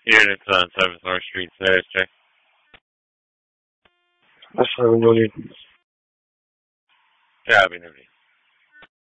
Units on 7th North Street, stairs, check. That's 7 Union. Copy, nobody.